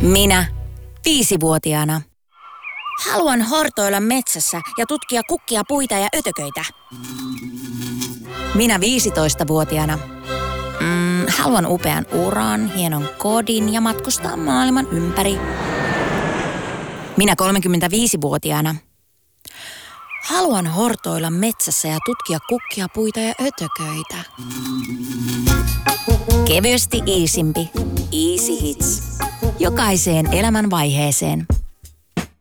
Minä, 5-vuotiaana. Haluan hortoilla metsässä ja tutkia kukkia, puita ja ötököitä. Minä 15-vuotiaana. Haluan upean uran, hienon kodin ja matkustaa maailman ympäri. Minä 35-vuotiaana. Haluan hortoilla metsässä ja tutkia kukkia, puita ja ötököitä. Kevyesti iisimpi. Easy Hits. Jokaiseen elämän vaiheeseen.